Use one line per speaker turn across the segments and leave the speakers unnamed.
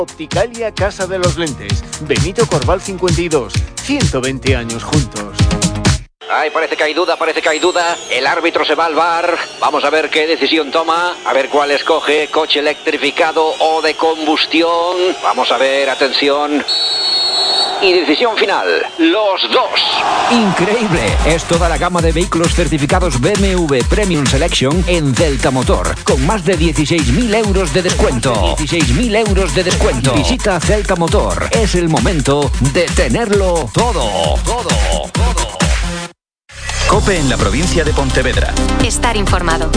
Opticalia Casa de los Lentes, Benito Corval 52, 120 años juntos.
Ay, parece que hay duda, el árbitro se va al VAR, vamos a ver qué decisión toma, a ver cuál escoge, coche electrificado o de combustión, vamos a ver, atención, y decisión final, los dos.
Increíble, es toda la gama de vehículos certificados BMW Premium Selection en Celta Motor, con más de 16.000 euros de descuento. 16.000 euros de descuento. Visita Celta Motor, es el momento de tenerlo todo.
COPE en la provincia de Pontevedra.
Estar informado.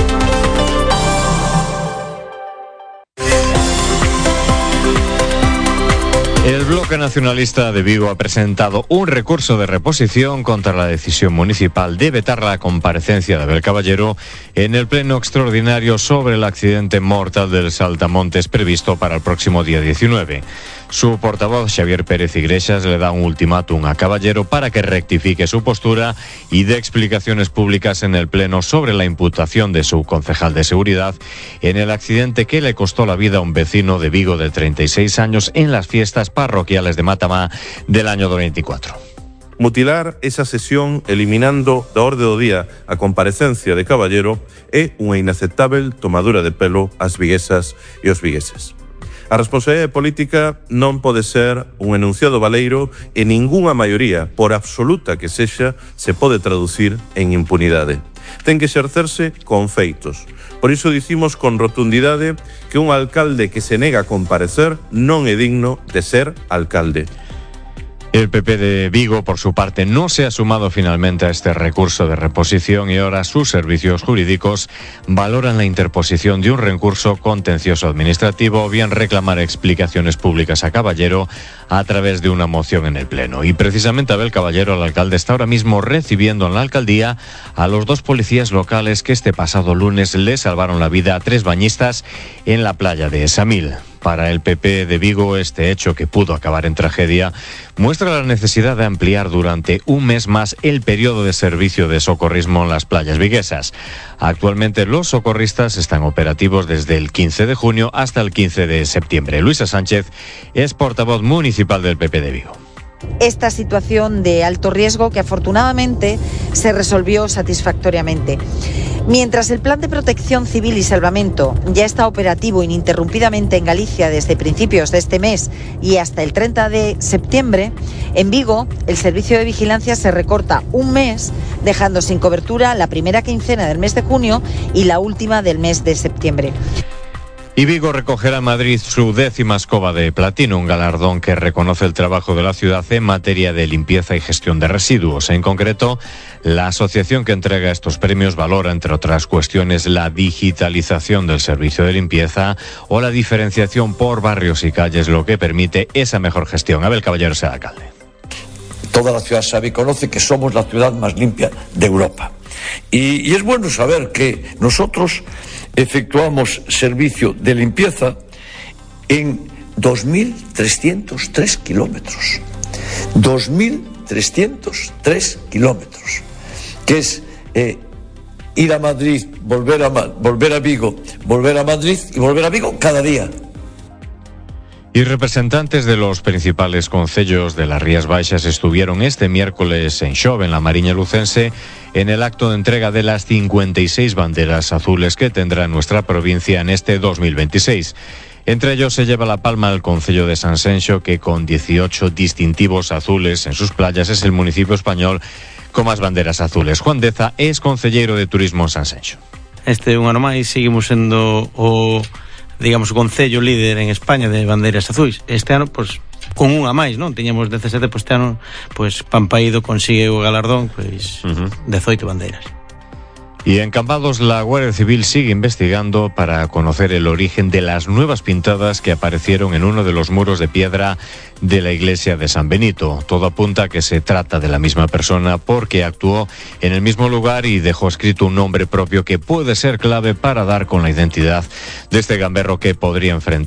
El Bloque Nacionalista de Vigo ha presentado un recurso de reposición contra la decisión municipal de vetar la comparecencia de Abel Caballero en el pleno extraordinario sobre el accidente mortal del Saltamontes previsto para el próximo día 19. Su portavoz, Xavier Pérez Iglesias, le da un ultimátum a Caballero para que rectifique su postura y dé explicaciones públicas en el pleno sobre la imputación de su concejal de seguridad en el accidente que le costó la vida a un vecino de Vigo de 36 años en las fiestas parroquiales de Matamá del año 2024.
Mutilar esa sesión eliminando da orde do día a comparecencia de Caballero é unha inaceptável tomadura de pelo ás viguesas e os vigueses. A responsabilidade política non pode ser un enunciado baleiro e ningunha maioría, por absoluta que sexa, se pode traducir en impunidade. Ten que exercerse con feitos. Por iso dicimos con rotundidade que un alcalde que se nega a comparecer non é digno de ser alcalde.
El PP de Vigo, por su parte, no se ha sumado finalmente a este recurso de reposición y ahora sus servicios jurídicos valoran la interposición de un recurso contencioso administrativo o bien reclamar explicaciones públicas a Caballero a través de una moción en el Pleno. Y precisamente Abel Caballero, el alcalde, está ahora mismo recibiendo en la alcaldía a los dos policías locales que este pasado lunes le salvaron la vida a 3 bañistas en la playa de Samil. Para el PP de Vigo, este hecho, que pudo acabar en tragedia, muestra la necesidad de ampliar durante un mes más el periodo de servicio de socorrismo en las playas viguesas. Actualmente los socorristas están operativos desde el 15 de junio hasta el 15 de septiembre. Luisa Sánchez es portavoz municipal del PP de Vigo.
Esta situación de alto riesgo que afortunadamente se resolvió satisfactoriamente. Mientras el Plan de Protección Civil y Salvamento ya está operativo ininterrumpidamente en Galicia desde principios de este mes y hasta el 30 de septiembre, en Vigo el servicio de vigilancia se recorta un mes, dejando sin cobertura la primera quincena del mes de junio y la última del mes de septiembre.
Y Vigo recogerá en Madrid su 10ª escoba de platino, un galardón que reconoce el trabajo de la ciudad en materia de limpieza y gestión de residuos. En concreto, la asociación que entrega estos premios valora, entre otras cuestiones, la digitalización del servicio de limpieza o la diferenciación por barrios y calles, lo que permite esa mejor gestión. Abel Caballero sea alcalde.
Toda la ciudad sabe y conoce que somos la ciudad más limpia de Europa. Y es bueno saber que nosotros efectuamos servicio de limpieza en 2.303 kilómetros. 2.303 kilómetros. Que es ir a Madrid, volver a Vigo, volver a Madrid y volver a Vigo cada día.
Y representantes de los principales concellos de las Rías Baixas estuvieron este miércoles en Xove, en la Mariña Lucense, en el acto de entrega de las 56 banderas azules que tendrá nuestra provincia en este 2026. Entre ellos se lleva la palma el concello de Sanxenxo, que con 18 distintivos azules en sus playas es el municipio español con más banderas azules. Juan Deza es concelleiro de Turismo en Sanxenxo.
Un ano máis seguimos sendo o concello líder en España de bandeiras azuis. Este ano, con unha máis, non? Tiñamos 17, este ano, Pampaído consigue o galardón, 18 bandeiras.
Y en Cambados, la Guardia Civil sigue investigando para conocer el origen de las nuevas pintadas que aparecieron en uno de los muros de piedra de la iglesia de San Benito. Todo apunta a que se trata de la misma persona porque actuó en el mismo lugar y dejó escrito un nombre propio que puede ser clave para dar con la identidad de este gamberro que podría enfrentar